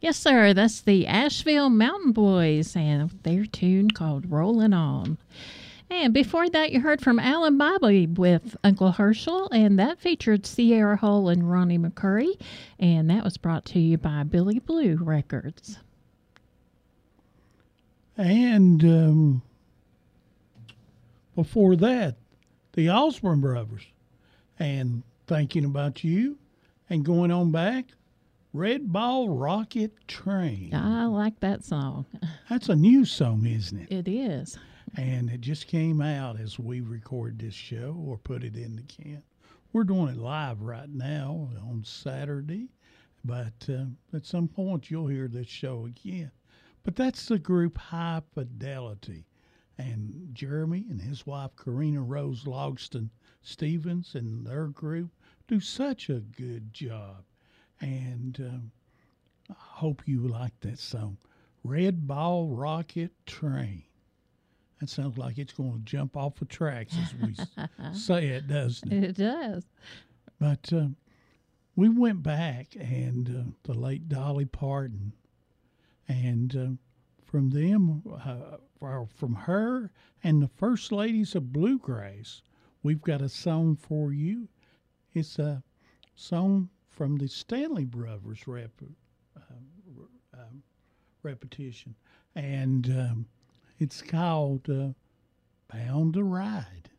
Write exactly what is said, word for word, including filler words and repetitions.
Yes, sir. That's the Asheville Mountain Boys and their tune called Rollin' On. And before that, you heard from Alan Bobby with Uncle Herschel, and that featured Sierra Hull and Ronnie McCurry, and that was brought to you by Billy Blue Records. And um, before that, the Osborne Brothers. And thinking about you and going on back, Red Ball Rocket Train. I like that song. That's a new song, isn't it? It is. And it just came out as we record this show or put it in the can. We're doing it live right now on Saturday, but uh, at some point you'll hear this show again. But that's the group High Fidelity. And Jeremy and his wife, Karina Rose Logston Stevens, and their group do such a good job. And um, I hope you like that song, Red Ball Rocket Train. That sounds like it's going to jump off the tracks as we say it, doesn't it? It does. But uh, we went back, and uh, the late Dolly Parton, and uh, from them, uh, from her and the First Ladies of Bluegrass, we've got a song for you. It's a song from the Stanley Brothers rep, uh, um, repetition, and um, it's called uh, Bound to Ride.